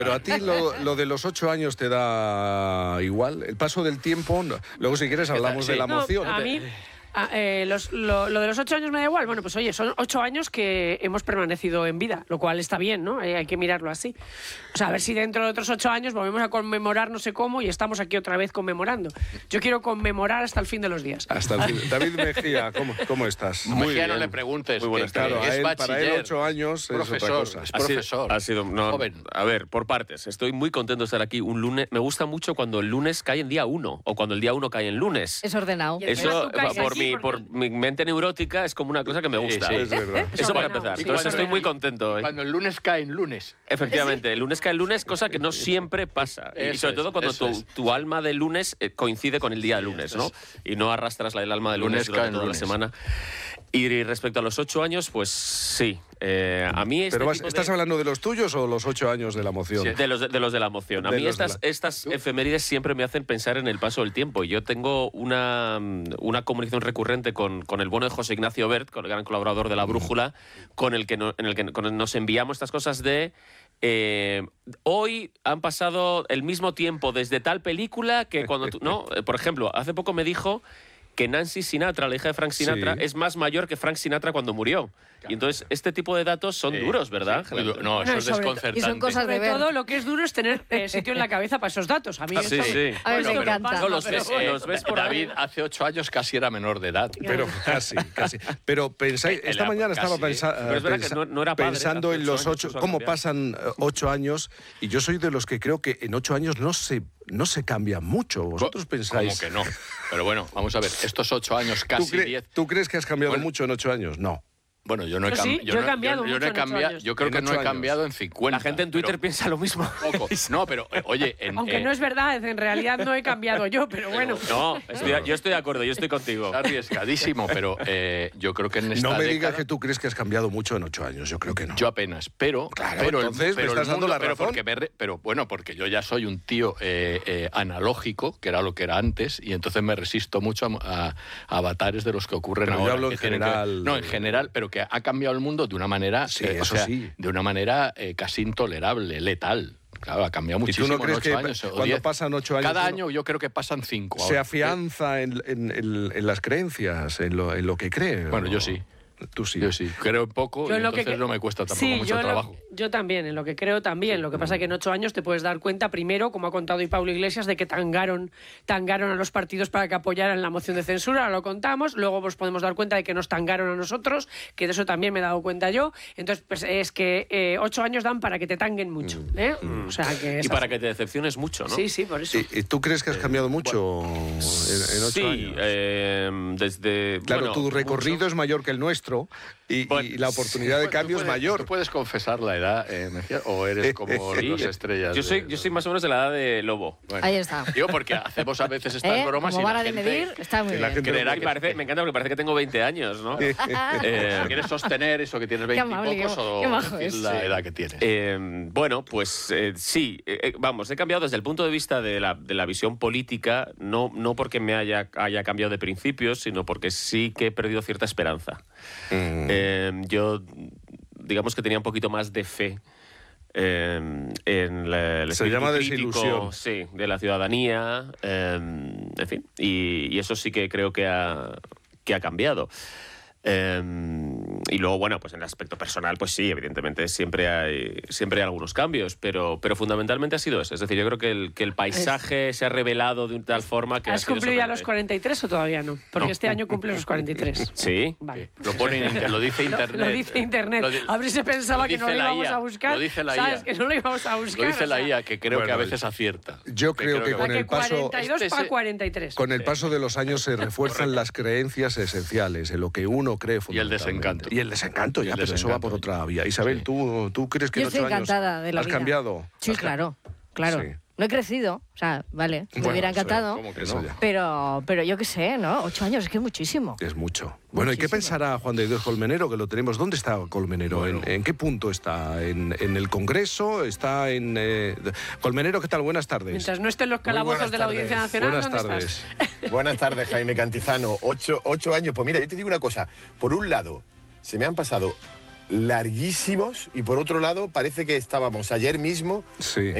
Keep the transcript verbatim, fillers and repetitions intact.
Pero a ti lo, lo de los ocho años te da igual. El paso del tiempo, no. Luego si quieres hablamos sí. de la emoción. No, a mí... Ah, eh, los, lo, lo de los ocho años me da igual. Bueno, pues oye, son ocho años que hemos permanecido en vida, lo cual está bien, ¿no? Eh, hay que mirarlo así. O sea, a ver si dentro de otros ocho años volvemos a conmemorar no sé cómo y estamos aquí otra vez conmemorando. Yo quiero conmemorar hasta el fin de los días. Hasta el fin. David Mejía, ¿cómo, cómo estás? Muy Mejía, bien. No le preguntes. Muy buenas tardes. Claro, es él, bachiller. Para él ocho años es profesor, otra cosa. Es profesor. Ha sido, ha sido no, joven. A ver, por partes. Estoy muy contento de estar aquí un lunes. Me gusta mucho cuando el lunes cae en día uno o cuando el día uno cae en lunes. Es ordenado. Eso, por mi, por mi mente neurótica, es como una cosa que me gusta. Sí, sí, es verdad. Eso para empezar. Sí, Entonces estoy muy contento. ¿eh? Cuando el lunes cae en lunes. Efectivamente, el lunes cae el lunes, cosa que no siempre pasa. Eso y sobre todo cuando es, tu, es. tu alma de lunes eh, coincide con el día de lunes, ¿no? Y no arrastras la del alma de lunes, lunes durante toda lunes. la semana. Y respecto a los ocho años, pues sí. Eh, a mí este ¿Pero vas, tipo estás de... hablando de los tuyos o los ocho años de la emoción? Sí, de, los, de los de la emoción. A de mí estas, la... estas efemérides siempre me hacen pensar en el paso del tiempo. Yo tengo una, una comunicación recurrente con, con el bueno de José Ignacio Bert, con el gran colaborador de La Brújula, con el que, no, en el que con el nos enviamos estas cosas de... Eh, hoy han pasado el mismo tiempo desde tal película que cuando tú... No, por ejemplo, hace poco me dijo que Nancy Sinatra, la hija de Frank Sinatra, sí. es más mayor que Frank Sinatra cuando murió. Y entonces este tipo de datos son sí, duros, ¿verdad? Sí, no, no, eso no, es desconcertante. Y son cosas de ver. Todo lo que es duro es tener eh, sitio en la cabeza para esos datos. A mí sí, eso... sí. A ver, bueno, me encanta. No, los, ves, eh, los ves por David ahí. hace ocho años casi era menor de edad. Pero casi, casi. Pero pensáis, esta mañana casi, estaba pensa pero es pensa que no, no era padre, pensando en los ocho, cómo pasan ocho años, y yo soy de los que creo que en ocho años no se, no se cambia mucho. ¿Vosotros pensáis? ¿Cómo que no? Pero bueno, vamos a ver, estos ocho años, casi ¿Tú, cre diez... ¿Tú crees que has cambiado bueno, mucho en ocho años? No. Bueno, yo no he, yo cam sí, yo yo he no, cambiado yo, yo mucho no he en ocho cambiado, años. yo creo En que no ocho he cambiado años. en cincuenta. La gente en Twitter pero... piensa lo mismo. Poco. No, pero oye... En, Aunque eh... no es verdad, en realidad no he cambiado yo, pero bueno. No, estoy, yo estoy de acuerdo, yo estoy contigo. Es arriesgadísimo, pero eh, yo creo que en esta No me década... digas que tú crees que has cambiado mucho en ocho años, yo creo que no. Yo apenas, pero... Claro, pero entonces el, pero me estás el mundo, dando la pero razón. Porque me re, pero bueno, porque yo ya soy un tío eh, eh, analógico, que era lo que era antes, y entonces me resisto mucho a, a, a avatares de los que ocurren pero ahora. Yo hablo que en general... Que, no, en general, pero que ha cambiado el mundo de una manera... Sí, eh, eso o sea, sí. de una manera eh, casi intolerable, letal. Claro, ha cambiado muchísimo. ¿Y tú no crees en ocho que años, cuando diez, pasan ocho años... Cada uno, año yo creo que pasan cinco. Se ahora. afianza en, en, en, en las creencias, en lo, en lo que cree. Bueno, ¿o? yo sí. Tú sí. Yo sí. Creo poco Yo y en lo entonces que... no me cuesta tampoco sí, mucho yo trabajo. Lo... Yo también, en lo que creo también. Sí. Lo que pasa es que en ocho años te puedes dar cuenta, primero, como ha contado hoy Pablo Iglesias, de que tangaron, tangaron a los partidos para que apoyaran la moción de censura, ahora lo contamos. Luego nos podemos dar cuenta de que nos tangaron a nosotros, que de eso también me he dado cuenta yo. Entonces, pues es que eh, ocho años dan para que te tanguen mucho. ¿eh? Mm. O sea, que es y para así. que te decepciones mucho, ¿no? Sí, sí, por eso. ¿Y, y tú crees que has cambiado mucho bueno, en, en ocho sí, años? Sí, eh, desde... Claro, bueno, tu recorrido mucho. es mayor que el nuestro y, bueno, y la oportunidad de cambio puedes, es mayor. ¿Tú puedes confesar la edad, eh, Mejía, o eres como sí, las estrellas? Yo soy, de... yo soy más o menos de la edad de Lobo. Bueno, ahí está. Digo, porque hacemos a veces estas ¿Eh? bromas Como y la vara de gente... medir, está muy bien. Creerá que parece, me encanta porque parece que tengo veinte años, ¿no? eh, ¿Quieres sostener eso que tienes veinte y pocos o qué majo decir es. la Sí. edad que tienes? Eh, bueno, pues eh, sí, eh, vamos, he cambiado desde el punto de vista de la, de la visión política, no, no porque me haya, haya cambiado de principios, sino porque sí que he perdido cierta esperanza. Mm. Eh, yo, digamos que tenía un poquito más de fe eh, en la, el Se llama crítico, desilusión. Sí, de la ciudadanía, eh, en fin, y, y eso sí que creo que ha, que ha cambiado. Eh, y luego, bueno, pues en el aspecto personal, pues sí, evidentemente siempre hay, siempre hay algunos cambios, pero, pero fundamentalmente ha sido eso. Es decir, yo creo que el, que el paisaje es... se ha revelado de tal forma que... ¿Has cumplido ya los cuarenta y tres o todavía no? Porque no. Este año cumple los cuarenta y tres. ¿Sí? Vale. Lo pone lo dice Internet. Lo, lo dice Internet. Lo di a ver si pensaba que no lo íbamos a buscar. Lo dice la ¿Sabes? I A. Que no lo íbamos a buscar. Lo dice o sea... la I A, que creo bueno, que a veces acierta. Yo creo que, que con que el paso... cuarenta y dos este para cuarenta y tres. Con el paso de los años se refuerzan las creencias esenciales, en lo que uno cree fundamentalmente. Y el desencanto. Y el desencanto, ya, el pero desencanto. eso va por otra vía. Isabel, Sí. ¿tú, ¿tú crees que Yo en ocho estoy encantada años de la has vida. cambiado? Sí, ¿Has claro, claro. Sí. No he crecido, o sea, vale, me Bueno, hubiera eso, encantado, ¿cómo que no? pero, pero yo qué sé, ¿no? Ocho años, es que es muchísimo. Es mucho. Bueno, ¿y qué Muchísimo. pensará Juan de Dios Colmenero, que lo tenemos? ¿Dónde está Colmenero? Bueno. ¿En, ¿En qué punto está? ¿En, en el Congreso? ¿Está en...? Eh... Colmenero, ¿qué tal? Buenas tardes. Mientras no estén los calabozos de la Audiencia Nacional, Buenas ¿dónde tardes. estás? Buenas tardes, Jaime Cantizano. Ocho, ocho años. Pues mira, yo te digo una cosa. Por un lado, se me han pasado larguísimos y por otro lado parece que estábamos ayer mismo Sí.